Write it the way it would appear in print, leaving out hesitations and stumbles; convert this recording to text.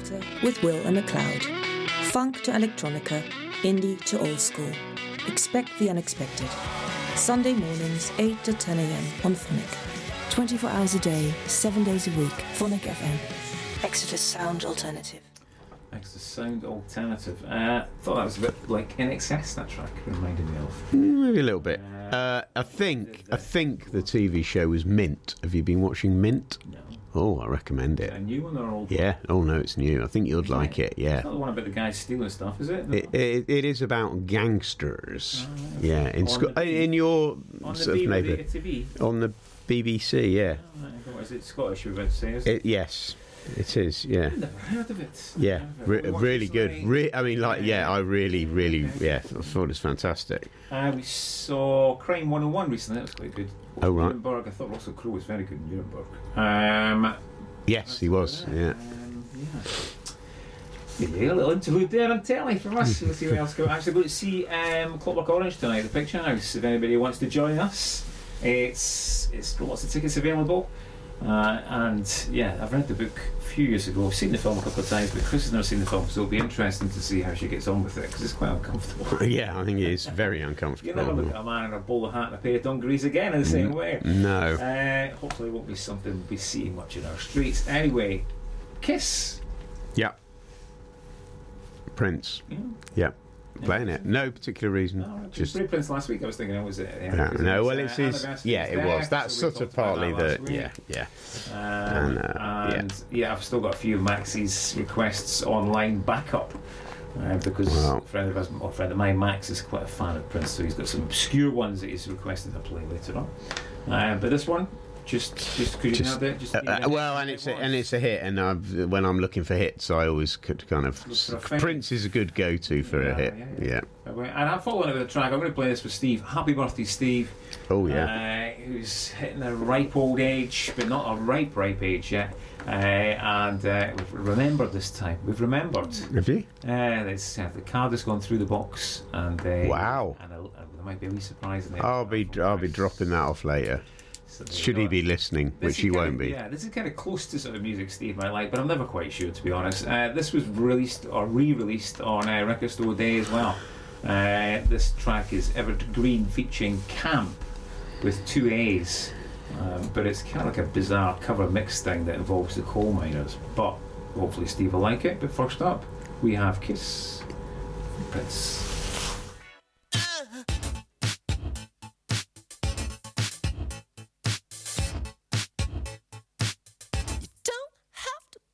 Selector with Will and McLeod. Funk to electronica, indie to old school. Expect the unexpected. Sunday mornings, 8 to 10 a.m. on Phonic. 24 hours a day, 7 days a week. Phonic FM. Exeter's sound alternative. Exeter's sound alternative. Thought that was a bit like NXS, that track reminded me of. Maybe a little bit. I think the TV show was Mint. Have you been watching Mint? No. Oh, I recommend it. A new one or old? Yeah. Oh no, it's new. I think you'd like it. Yeah. It's not the one about the guys stealing stuff, is it? It is about gangsters. Oh, right. Yeah. In your on sort the of neighbourhood. TV. On the BBC. Yeah. Oh, right. Is it Scottish? We're about to say, is it? Yes. It is. Yeah. I've never heard of it. Yeah. Really good. I mean, like, yeah. I really, yeah. I thought it was fantastic. We saw Crime 101 recently. That was quite good. Oh, right. Nuremberg. I thought Russell Crowe was very good in Nuremberg. Yes, he was. Yeah. Yeah, a little interlude there on telly from us. Let's see what else goes. Actually, going to see Clockwork Orange tonight, the Picture House. If anybody wants to join us, it's got lots of tickets available. And yeah, I've read the book a few years ago. I've seen the film a couple of times, but Chris has never seen the film, so it'll be interesting to see how she gets on with it, because it's quite uncomfortable. Yeah, I think it is very uncomfortable. You'll never look at a man in a bowler hat and a pair of dungarees again in the same way. No. Hopefully it won't be something we'll be seeing much in our streets. Anyway, Kiss. Yeah. Prince. Yeah. Playing it. No particular reason. No, just Prince last week. I was thinking, was it? No, well, it's his. Yeah, it was. That's so sort of partly the. Yeah. And I've still got a few of Max's requests online backup because a friend of mine, Max, is quite a fan of Prince, so he's got some obscure ones that he's requested to play later on. But this one. Just could you have it? It's a hit, and when I'm looking for hits, I always could kind of. Prince is a good go-to for a hit. Yeah. And I'm following it with a track. I'm going to play this for Steve. Happy birthday, Steve. Oh yeah. Who's hitting a ripe old age, but not a ripe age yet. And we've remembered this time. We've remembered. Have you? The card has gone through the box, and wow. And there might be a wee surprise in there. I'll be dropping that off later. So should he be listening, which he won't be. Yeah, this is kind of close to sort of music Steve might like, but I'm never quite sure, to be honest. This was released or re-released on Record Store Day as well. This track is Evergreen featuring Camp with 2 A's, but it's kind of like a bizarre cover mix thing that involves the coal miners. But hopefully Steve will like it. But first up, we have Kiss from Prince.